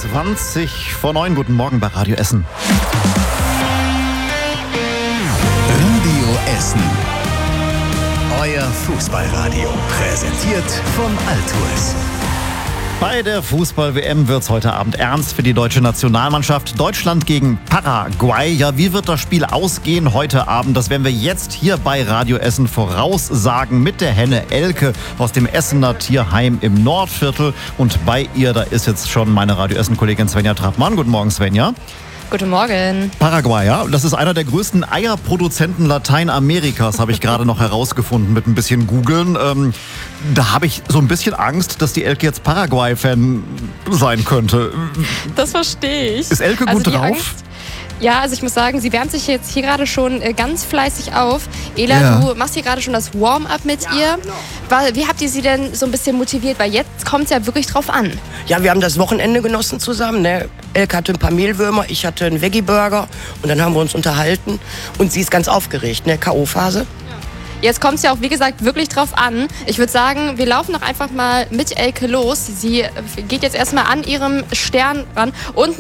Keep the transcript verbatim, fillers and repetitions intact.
zwanzig vor neun. Guten Morgen bei Radio Essen. Radio Essen. Euer Fußballradio. Präsentiert von Altours. Bei der Fußball-W M wird's heute Abend ernst für die deutsche Nationalmannschaft. Deutschland gegen Paraguay. Ja, wie wird das Spiel ausgehen heute Abend? Das werden wir jetzt hier bei Radio Essen voraussagen mit der Henne Elke aus dem Essener Tierheim im Nordviertel. Und bei ihr, da ist jetzt schon meine Radio Essen-Kollegin Svenja Trappmann. Guten Morgen, Svenja. Guten Morgen. Paraguay, ja, das ist einer der größten Eierproduzenten Lateinamerikas, habe ich gerade noch herausgefunden mit ein bisschen Googeln. Ähm, da habe ich so ein bisschen Angst, dass die Elke jetzt Paraguay-Fan sein könnte. Das verstehe ich. Ist Elke also gut drauf? Angst, ja, also ich muss sagen, sie wärmt sich jetzt hier gerade schon äh, ganz fleißig auf. Ela, Ja. du machst hier gerade schon das Warm-up mit ihr. Weil, wie habt ihr sie denn so ein bisschen motiviert? Weil jetzt kommt es ja wirklich drauf an. Ja, wir haben das Wochenende genossen zusammen. Ne? Elke hatte ein paar Mehlwürmer, ich hatte einen Veggie-Burger und dann haben wir uns unterhalten. Und sie ist ganz aufgeregt, ne? K O-Phase. Jetzt kommt es ja auch, wie gesagt, wirklich drauf an. Ich würde sagen, wir laufen doch einfach mal mit Elke los. Sie äh, geht jetzt erstmal an ihrem Stern ran und